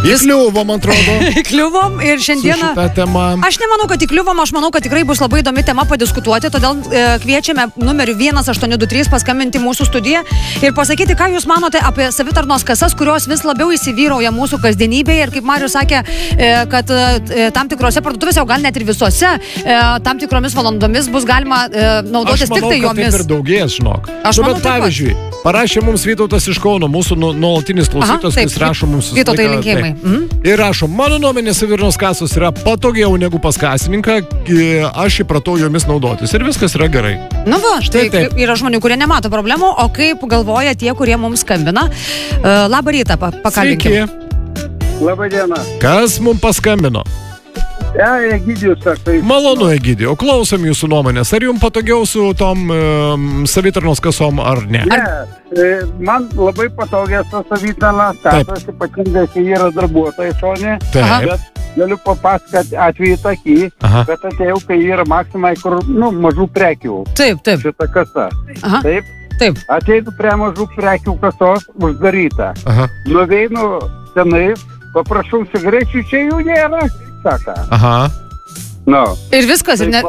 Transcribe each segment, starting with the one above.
Įkliuvom, atrodo. Įkliuvom ir šiandieną... Aš nemanau, kad įkliuvom, aš manau, kad tikrai bus labai įdomi tema padiskutuoti, todėl kviečiame numeriu 1823 paskambinti mūsų studiją ir pasakyti, ką jūs manote apie savitarnos kasas, kurios vis labiau įsivyrauja mūsų kasdienybėje ir kaip Marius sakė, kad tam tikrose parduotuvėse, o gal net ir visose, tam tikromis valandomis bus galima naudotis tik tai jomis. Aš manau, kad taip ir daugės, žinok. Aš manau, pavyzdžiui, parašė mums Vytautas iš Kauno, mūsų nuolatinis klausytojas, kuris rašo mums Vytautai linkėjimai. Ir rašo, mano nuomonė savitarnos kasos yra patogiau negu pas kasininką, aš įpratau jomis naudotis ir viskas yra gerai. Na va, štai yra žmonių, kurie nemato problemų, o kaip galvoja tie, kurie mums skambina. Labą rytą, pakalbėkime. Sveiki. Labą dieną. Kas mums paskambino? Egidijus, tai... Malonu, Egidijau, klausom jūsų nuomonės. Ar jums patogiau su tom savitarnos kasom, ar ne? Ne, man labai patogiai su savitarnos kasos, ypatingai, kai yra darbuotojai šonė. Bet galiu papasakoti atvejį tokį, bet atėjau, kai yra maksimai, kur, mažų prekių. Taip. Šita kasa. Taip. Atėjau prie mažų prekių kasos, uždaryta. Nuveinu tenai, paprašau cigarečių, čia jų nėra. Saka. Ir viskas, ir ne...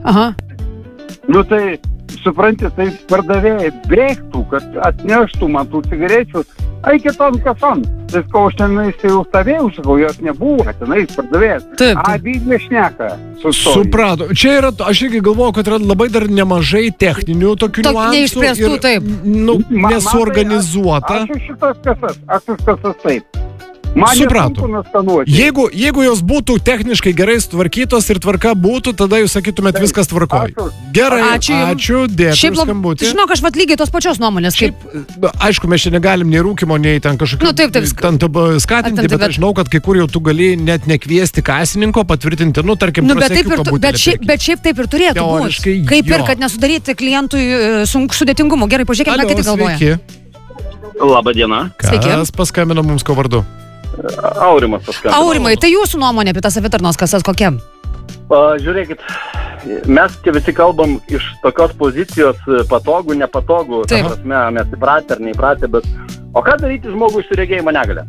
Tai, supranti, tai pardavėjai bėgtų, kad atneštų man tų cigarečių, kitom kasom. Tai ko aš tenais jau stovėjau, sakau, jos nebuvo, tenais pardavėjas. Abydė šneka. Suprato. Čia yra, aš irgi galvoju, kad yra labai dar nemažai techninių tokių niuansų. Neišspręstų, taip. Nesuorganizuota. Aš už šitas kasas taip. Suprato. Jeigu jos būtų techniškai gerai sutvarkytos ir tvarka būtų, tada jūs sakytumėt viskas tvarkoja. Gerai, ačiū, dėkui skambutį. Žinok, aš lygiai tos pačios nuomonės. Aišku, mes čia negalim nei rūkimo, nei ten kažkokių skatinti, bet aš žinau, kad kai kur jau tu gali net nekviesti kasininko, patvirtinti, tarkim, prosiekiuko butelį. Bet šiaip taip ir turėtų būti. Kaip ir, kad nesudaryti klientui sudėtingumo. Gerai, pažiūrėkime, ką kiti galvoja. Labą dieną. Kas paskambino mums ko vardu? Aurimas paskambino. Aurimai, tai jūsų nuomonė apie tas savitarnos kasas kokia? Žiūrėkit, mes čia visi kalbam iš tokios pozicijos patogu, nepatogu. Ta prasme, mes įpratę ar neįpratę, bet... O ką daryti žmogui su regėjimo negalia?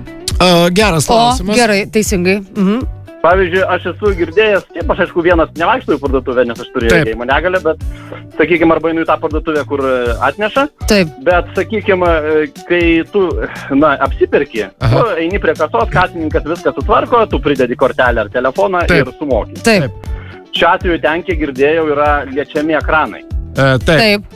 Geras klausimas. Gerai, teisingai. Pavyzdžiui, aš esu girdėjęs, aš aišku vienas nevaikštau į parduotuvę, nes aš turiu regėjimo negalią, bet, sakykime, arba einu į tą parduotuvę, kur atneša, bet, sakykime, kai tu, apsiperki, tu eini prie kasos, kasininkas viską sutvarko, tu pridedi kortelę ar telefoną ir sumoki. Šiuo atveju ten, kiek girdėjau, yra liečiami ekranai. Taip.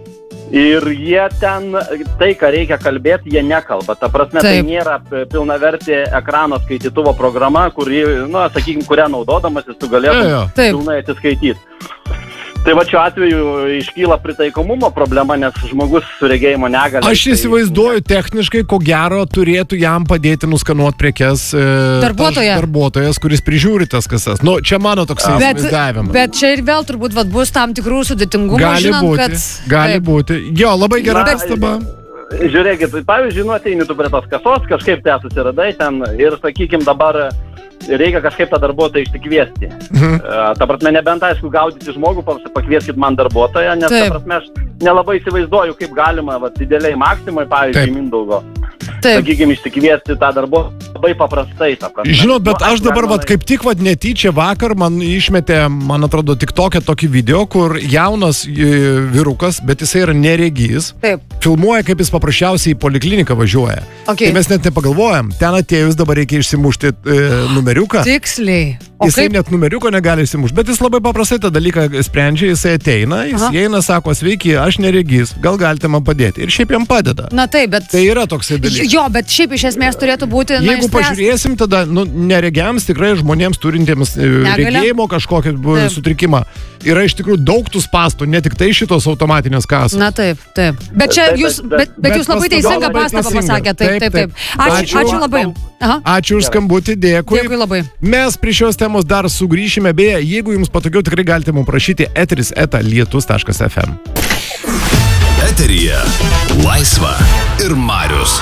Ir jie ten, tai, ką reikia kalbėti, jie nekalba. Ta prasme, tai nėra pilnavertė ekrano skaitytuvo programa, sakykime, kurią naudodamasis tu galėtum pilnai atsiskaityti. Tai va šiuo atveju iškyla pritaikomumo problema, nes žmogus su regėjimo negalia. Aš įsivaizduoju techniškai, ko gero turėtų jam padėti nuskanuoti prekes darbuotojas, kuris prižiūri tas kasas. Čia mano toks įsivaizdavimas. Bet čia ir vėl turbūt bus tam tikrų sudėtingumų. Gali būti. Jo, labai gera pastaba. Žiūrėkit, pavyzdžiui, ateini tu prie tos kasos, kažkaip te susiradai ten ir, sakykime, dabar reikia kažkaip tą darbuotoją išsikviesti. Ta prasme, nebent aišku gaudyti žmogų, pakvieskit man darbuotoją, nes ta prasme, aš nelabai įsivaizduoju, kaip galima dideliai Maksimai, pavyzdžiui, Mindaugo, sakykime, išsikviesti tą darbuotoją labai paprastai. Žinot, bet aš dabar kaip tik netyčia vakar man išmetė, man atrodo, tik tokį video, kur jaunas vyrukas, bet jisai yra neregys, filmuoja, kaip jis paprasčiausiai į polikliniką važiuoja. Tai mes net nepagalvojam, ten atėjus dabar reikia išsimušti numeriuką. Tiksliai. Jisai net numeriuko negali įsimušti, bet jis labai paprastai tą dalyką sprendžia, jisai ateina, jis įeina, sako, sveiki, aš neregys, gal galite man padėti. Ir šiaip jam padeda. Na taip, bet... Tai yra toksai dalykas. Jo, bet šiaip iš esmės turėtų būti... Jeigu pažiūrėsim, tada neregiams, tikrai žmonėms turintiems regėjimo kažkokį sutrikimą, yra iš tikrųjų daug tų spąstų, ne tik tai šitos automatinės kasos. Na taip. Bet čia jūs labai teisingą pastabą pasakėte. Taip. Ačiū labai. Ačiū už skambutį, dėkui. Dėkui labai. Mes prie šios temos dar sugrįšime, beje, jeigu jums patogiau, tikrai galite mums prašyti eteris@lietus.fm. Eteryje Laisva ir Marius.